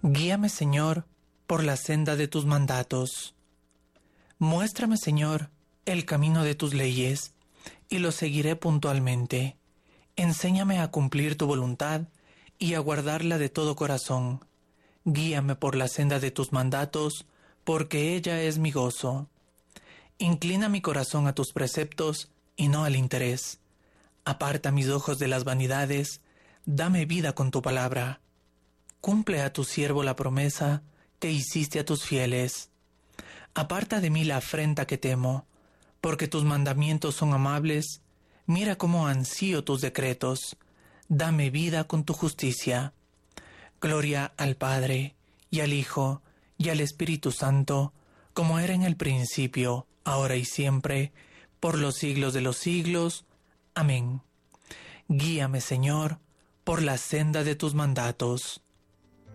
Guíame, Señor, por la senda de tus mandatos. Muéstrame, Señor, el camino de tus leyes, y lo seguiré puntualmente. Enséñame a cumplir tu voluntad y a guardarla de todo corazón. Guíame por la senda de tus mandatos, porque ella es mi gozo. Inclina mi corazón a tus preceptos y no al interés. Aparta mis ojos de las vanidades, dame vida con tu palabra. Cumple a tu siervo la promesa que hiciste a tus fieles. Aparta de mí la afrenta que temo, porque tus mandamientos son amables. Mira cómo ansío tus decretos. Dame vida con tu justicia. Gloria al Padre, y al Hijo, y al Espíritu Santo, como era en el principio, ahora y siempre, por los siglos de los siglos. Amén. Guíame, Señor, por la senda de tus mandatos.